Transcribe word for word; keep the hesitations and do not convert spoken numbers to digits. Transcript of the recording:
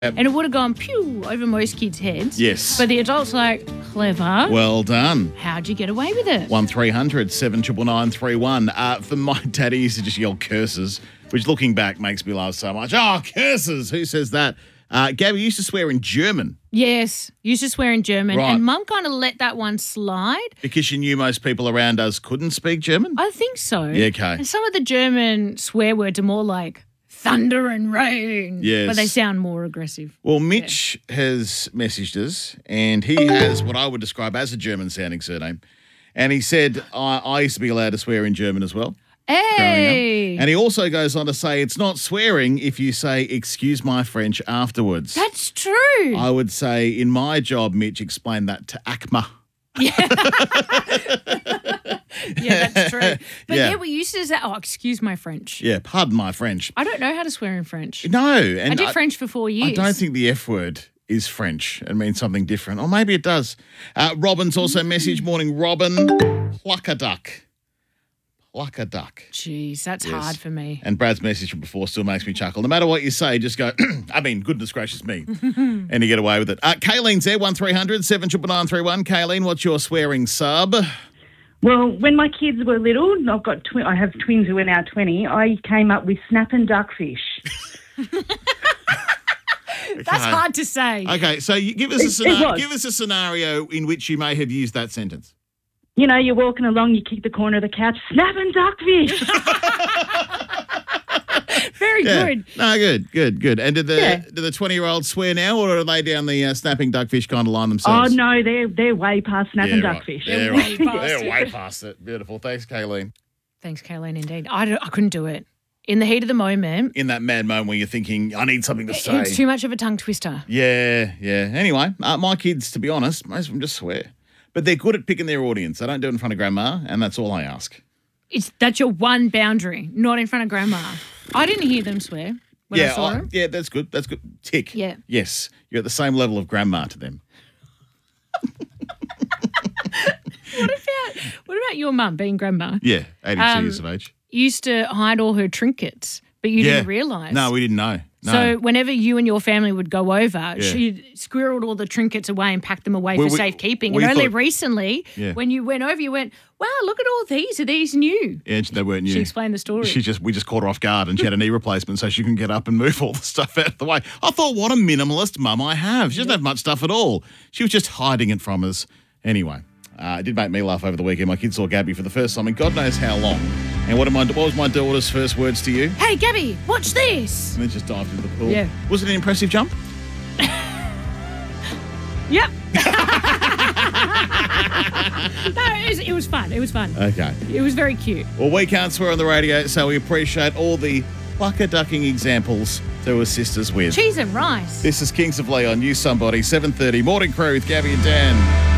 Yep. And it would have gone pew over most kids' heads. Yes. But the adults like, clever. Well done. How'd you get away with it? one three hundred seven nine nine three one. Uh, for my daddy, he used to just yell curses, which looking back makes me laugh so much. Oh, curses. Who says that? Uh, Gabby used to swear in German. Yes. Used to swear in German. Right. And Mum kind of let that one slide. Because she knew most people around us couldn't speak German? I think so. Yeah, okay. And some of the German swear words are more like thunder and rain. Yes. But they sound more aggressive. Well, Mitch yeah. has messaged us, and he has what I would describe as a German-sounding surname. And he said, I, I used to be allowed to swear in German as well. Hey. And he also goes on to say it's not swearing if you say, excuse my French, afterwards. That's true. I would say in my job, Mitch, explain that to A C M A. Yeah. Yeah, that's true. But Yeah. yeah. we used to say, oh, excuse my French. Yeah, pardon my French. I don't know how to swear in French. No. And I did I, French for four years. I don't think the F word is French. It means something different. Or maybe it does. Uh, Robin's also messaged, morning, Robin, pluck a duck. Like a duck. Jeez, that's Yes. hard for me. And Brad's message from before still makes me chuckle. No matter what you say, just go, I mean, goodness gracious me. And you get away with it. Uh, Kayleen's there, one three hundred seven nine nine three one. Kayleen, what's your swearing sub? Well, when my kids were little, I've got twi- I have twins who are now twenty, I came up with snap and duckfish. That's hard to say. Okay, so you give us a It- it scenario, was. give us a scenario in which you may have used that sentence. You know, you're walking along, you kick the corner of the couch, snap and duckfish. Very Yeah. good. No, good, good, good. And did the Yeah. do the twenty-year-olds swear now, or are they down the uh, snapping duckfish kind of line Oh, themselves? no, they're, they're way past snap Yeah, and right. duckfish. Yeah, They're right. way past They're it. way past it. Beautiful. Thanks, Kayleen. Thanks, Caroline, indeed. I, don't- I couldn't do it. In the heat of the moment, In that mad moment where you're thinking, I need something to say. it's too much of a tongue twister. Yeah, yeah. Anyway, uh, my kids, to be honest, most of them just swear. But they're good at picking their audience. They don't do it in front of grandma, and that's all I ask. It's That's your one boundary, not in front of grandma. I didn't hear them swear when yeah, I saw I- them. yeah, that's good. That's good. Tick. Yeah. Yes, you're at the same level of grandma to them. What about what about your mum being grandma? Yeah, eighty-two Um, years of age. Used to hide all her trinkets, but you yeah. didn't realise. No, we didn't know. No. So whenever you and your family would go over, Yeah. she squirreled all the trinkets away and packed them away We- for we- safekeeping. we And only thought- recently, Yeah. when you went over, you went, wow, look at all these. Are these new? yeah, they weren't new. She explained the story. She just we just caught her off guard, and she had a knee replacement, so she can get up and move all the stuff out of the way. I thought, what a minimalist mum I have. She doesn't have much stuff at all. She was just hiding it from us. Anyway, uh, it did make me laugh over the weekend. My kids saw Gabby for the first time in God knows how long. And what, am I, what was my daughter's first words to you? Hey, Gabby, watch this. And then just dived into the pool. Yeah. Was it an impressive jump? Yep. No, it was, it was fun. It was fun. Okay. It was very cute. Well, we can't swear on the radio, so we appreciate all the plucker ducking examples to assist us with. Cheese and rice. This is Kings of Leon, You Somebody, seven thirty, Morning Crew with Gabby and Dan.